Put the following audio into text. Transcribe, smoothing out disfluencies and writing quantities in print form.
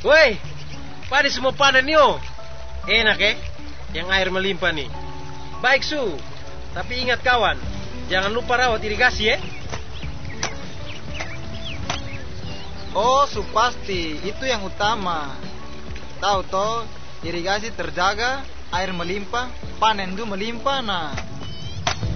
Woi, padi semua panen yo. Enak yang air melimpah nih. Baik Su, tapi ingat kawan, jangan lupa rawat irigasi Oh, Su pasti, itu yang utama. Tahu toh, irigasi terjaga, air melimpah, panen itu melimpah nah.